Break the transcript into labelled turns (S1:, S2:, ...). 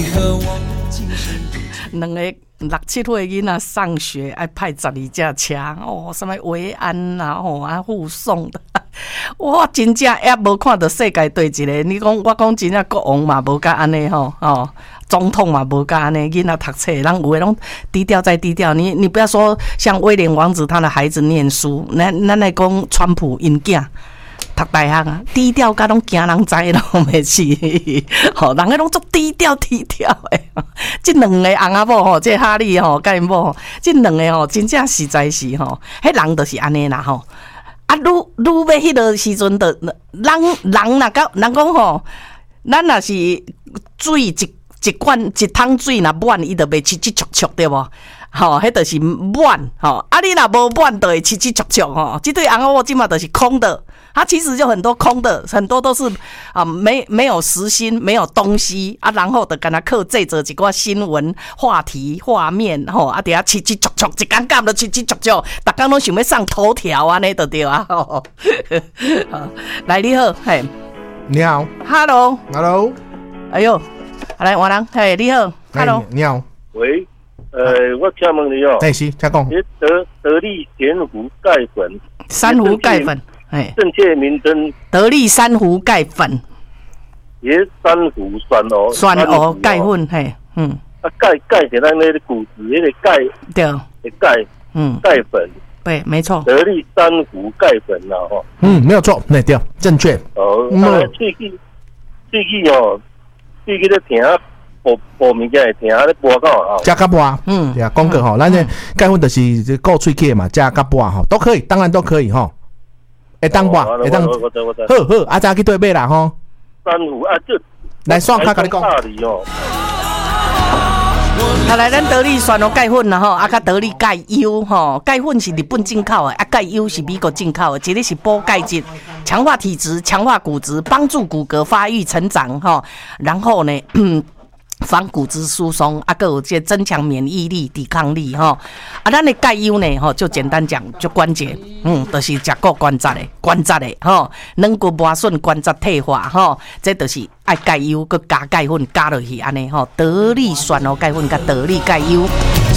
S1: 两个6、7岁囡仔上学，爱派12架车哦，什么维安啦、护送的，我真正也无看到世界对一个。你讲我讲真正国王嘛无甲安尼吼总统嘛无甲安尼，囡仔读册，人有的拢低调再低调。你不要说像威廉王子他的孩子念书，咱来讲川普因囝。读大学啊，低调甲拢惊人知咯，袂是吼，人个拢足低调诶。即两个翁仔某吼，即哈利吼，甲因某，即两个吼，真正实在是吼，迄人就是安尼啦吼。啊，愈要迄个时阵的，人若甲人讲吼，咱若是水一桶水若满，伊就袂七七戳戳对无？吼，迄就是满吼。啊，你若无满，就会七七戳戳吼。即对翁仔某即嘛就是空的。它其实就很多空的，很多都是没有实心，没有东西啊，然后就跟他靠这一寡新闻话题画面吼啊，底下七七戳戳，一竿竿都七七戳戳，大家拢想要上头条安尼就对啊。来你好，嘿，
S2: 你好
S1: ，Hello， 哎呦，来王人，嘿，你好 ，Hello，
S2: 你好，
S3: 喂，我请问你哦，
S2: 是，请讲，
S3: 得力咸湖钙粉，
S1: 珊瑚钙粉。
S3: 正确名称
S1: 得力珊瑚钙粉，
S3: 也珊瑚
S1: 酸蚵钙粉，嘿，
S3: 钙是咱那个骨质那个钙，
S1: 对，
S3: 钙，钙粉，
S1: 对，没错，
S3: 得力珊瑚钙粉啦，吼，
S2: 没有错，对，正确。
S3: 最近哦，最近咧听播物件会听咧播到啊，
S2: 加甲播，对啊，讲过吼，咱这钙粉就是顾喙齿嘛，加甲播吼，都可以，当然都可以吼。会当吧，会当。好，阿早去对买啦吼。
S3: 珊瑚啊，这
S2: 来刷卡甲你讲。
S1: 好来，咱得力酸蚵钙粉啦吼，啊，甲得力钙优吼，钙粉是日本进口的，啊，钙优是美国进口的，一个是补钙质，强化体质，强化骨质，帮助骨骼发育成长吼，然后呢。防骨质疏松，啊，还有这增强免疫力、抵抗力吼。啊，咱的钙优呢，吼，就简单讲，就关节，就是食过关节的吼，软骨磨损、关节退化吼，这就是爱钙优，佮加钙粉加落去安尼吼，得力酸蚵钙粉甲得力钙优。